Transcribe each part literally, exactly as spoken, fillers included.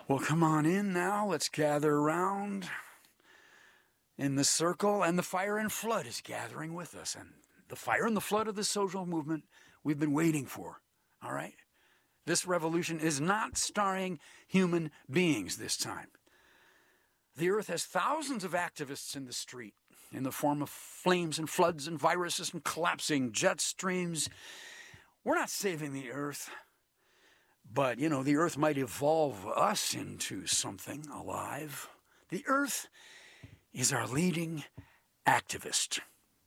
Well, come on in now. Let's gather around in the circle, and the fire and flood is gathering with us. And the fire and the flood of the social movement we've been waiting for. All right? This revolution is not starring human beings this time. The earth has thousands of activists in the street in the form of flames and floods and viruses and collapsing jet streams. We're not saving the earth. But, you know, the earth might evolve us into something alive. The earth is our leading activist.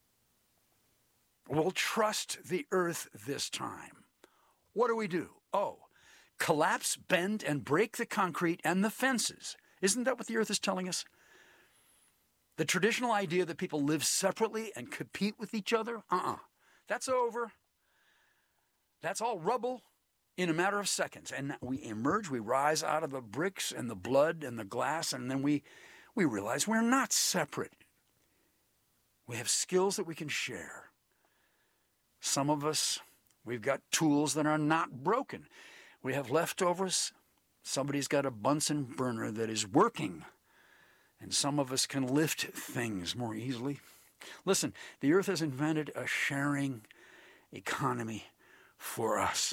We'll trust the earth this time. What do we do? Oh, collapse, bend, and break the concrete and the fences. Isn't that what the earth is telling us? The traditional idea that people live separately and compete with each other? Uh-uh. That's over. That's all rubble in a matter of seconds. And we emerge, we rise out of the bricks and the blood and the glass, and then we, we realize we're not separate. We have skills that we can share. Some of us, we've got tools that are not broken. We have leftovers. Somebody's got a Bunsen burner that is working. And some of us can lift things more easily. Listen, the earth has invented a sharing economy for us.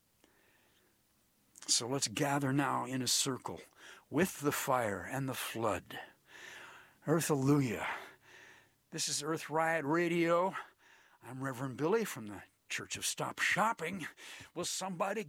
So let's gather now in a circle with the fire and the flood. Earth-alleluia. This is Earth Riot Radio. I'm Reverend Billy from the Church of Stop Shopping. Will somebody